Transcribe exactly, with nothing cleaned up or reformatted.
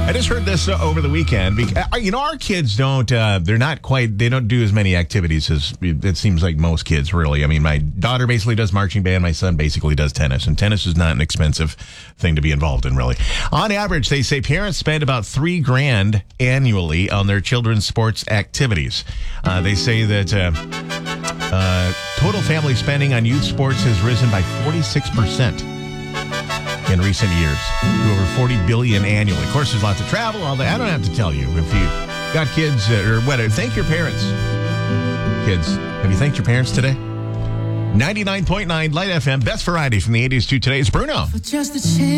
I just heard this uh, over the weekend. Because, uh, you know, our kids don't, uh, they're not quite, they don't do as many activities as it seems like most kids, really. I mean, my daughter basically does marching band. My son basically does tennis. And tennis is not an expensive thing to be involved in, really. On average, they say parents spend about three grand annually on their children's sports activities. Uh, they say that uh, uh, total family spending on youth sports has risen by forty-six percent. In recent years, to over forty billion dollars annually. Of course, there's lots of travel, all that. I don't have to tell you. If you got kids, uh, or whatever, thank your parents. Kids, have you thanked your parents today? ninety-nine point nine Light F M, best variety from the eighties to today. It's Bruno. For just a chance.